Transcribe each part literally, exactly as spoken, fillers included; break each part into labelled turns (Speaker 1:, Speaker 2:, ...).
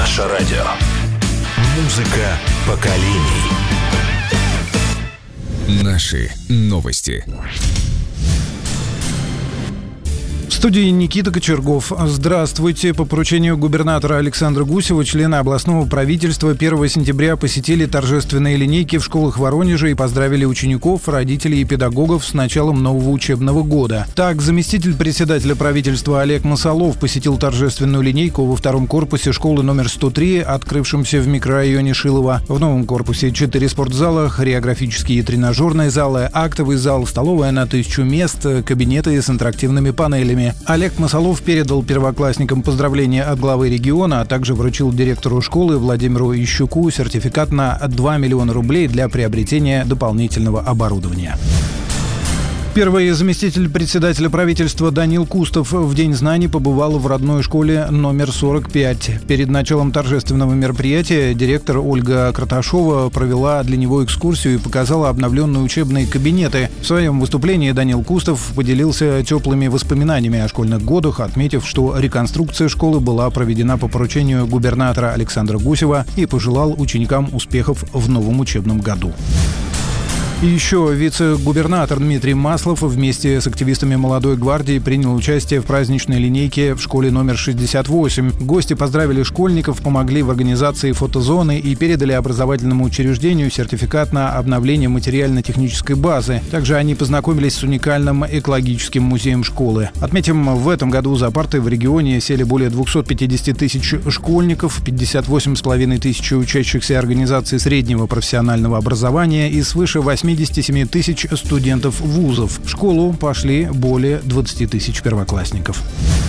Speaker 1: Наше радио. Музыка поколений. Наши новости.
Speaker 2: В студии Никита Кочергов. Здравствуйте. По поручению губернатора Александра Гусева члены областного правительства первого сентября посетили торжественные линейки в школах Воронежа и поздравили учеников, родителей и педагогов с началом нового учебного года. Так, заместитель председателя правительства Олег Масолов посетил торжественную линейку во втором корпусе школы номер сто три, открывшемся в микрорайоне Шилово. В новом корпусе четыре спортзала, хореографические и тренажерные залы, актовый зал, столовая на тысячу мест, кабинеты с интерактивными панелями. Олег Масолов передал первоклассникам поздравления от главы региона, а также вручил директору школы Владимиру Ищуку сертификат на два миллиона рублей для приобретения дополнительного оборудования. Первый заместитель председателя правительства Данил Кустов в День знаний побывал в родной школе номер сорок пять. Перед началом торжественного мероприятия директор Ольга Краташова провела для него экскурсию и показала обновленные учебные кабинеты. В своем выступлении Данил Кустов поделился теплыми воспоминаниями о школьных годах, отметив, что реконструкция школы была проведена по поручению губернатора Александра Гусева, и пожелал ученикам успехов в новом учебном году. И еще вице-губернатор Дмитрий Маслов вместе с активистами «Молодой гвардии» принял участие в праздничной линейке в школе номер шестьдесят восемь. Гости поздравили школьников, помогли в организации фотозоны и передали образовательному учреждению сертификат на обновление материально-технической базы. Также они познакомились с уникальным экологическим музеем школы. Отметим, в этом году за парты в регионе сели более двести пятьдесят тысяч школьников, пятьдесят восемь с половиной тысяч учащихся организаций среднего профессионального образования и свыше восемьдесят семь тысяч студентов вузов. В школу пошли более двадцать тысяч первоклассников.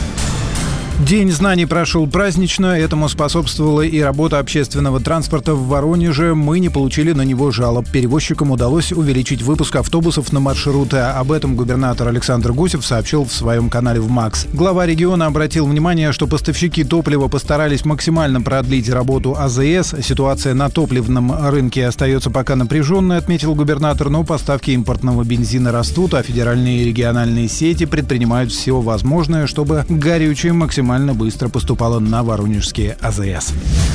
Speaker 2: День знаний прошел празднично, этому способствовала и работа общественного транспорта в Воронеже. Мы не получили на него жалоб. Перевозчикам удалось увеличить выпуск автобусов на маршруты. Об этом губернатор Александр Гусев сообщил в своем канале в МАКС. Глава региона обратил внимание, что поставщики топлива постарались максимально продлить работу АЗС. Ситуация на топливном рынке остается пока напряженной, отметил губернатор, но поставки импортного бензина растут, а федеральные и региональные сети предпринимают все возможное, чтобы горючее максимально максимально быстро поступало на воронежские АЗС.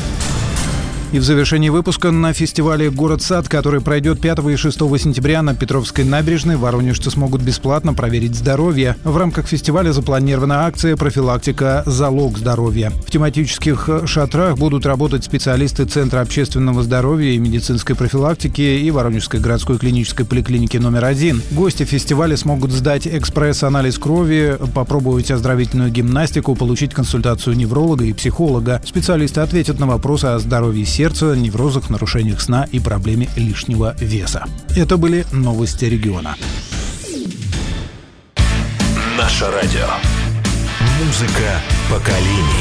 Speaker 2: И в завершении выпуска на фестивале «Город-сад», который пройдет пятого и шестого сентября на Петровской набережной, воронежцы смогут бесплатно проверить здоровье. В рамках фестиваля запланирована акция «Профилактика. Залог здоровья». В тематических шатрах будут работать специалисты Центра общественного здоровья и медицинской профилактики и Воронежской городской клинической поликлиники номер один. Гости фестиваля смогут сдать экспресс-анализ крови, попробовать оздоровительную гимнастику, получить консультацию невролога и психолога. Специалисты ответят на вопросы о здоровье сердца, сердца, неврозах, нарушениях сна и проблеме лишнего веса. Это были новости региона.
Speaker 1: Наше радио. Музыка поколений.